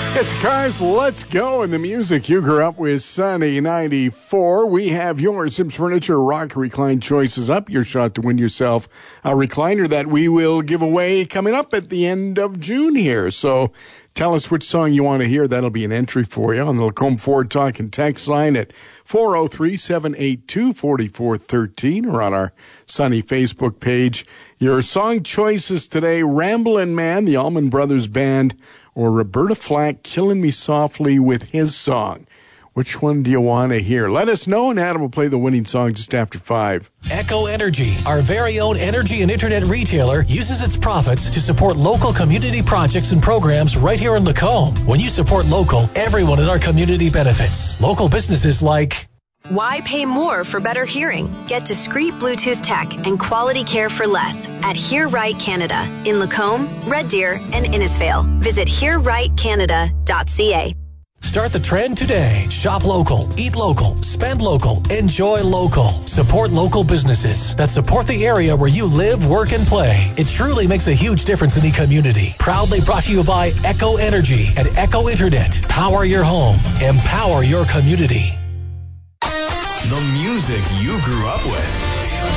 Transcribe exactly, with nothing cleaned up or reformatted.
It's Cars, let's go. And the music you grew up with, Sunny ninety-four. We have your Sims Furniture Rock Recline choices up. Your shot to win yourself a recliner that we will give away coming up at the end of June here. So tell us which song you want to hear. That'll be an entry for you on the Lacombe Ford Talk and Text line at four oh three, seven eight two, four four one three or on our Sunny Facebook page. Your song choices today, Ramblin' Man, the Allman Brothers Band, or Roberta Flack, Killing Me Softly with his song. Which one do you want to hear? Let us know, and Adam will play the winning song just after five. Echo Energy, our very own energy and internet retailer, uses its profits to support local community projects and programs right here in Lacombe. When you support local, everyone in our community benefits. Local businesses like... Why pay more for better hearing? Get discreet Bluetooth tech and quality care for less at Hear Right Canada in Lacombe, Red Deer, and Innisfail. Visit hear right canada dot c a. Start the trend today. Shop local, eat local, spend local, enjoy local. Support local businesses that support the area where you live, work, and play. It truly makes a huge difference in the community. Proudly brought to you by Echo Energy and Echo Internet. Power your home. Empower your community. The music you grew up with.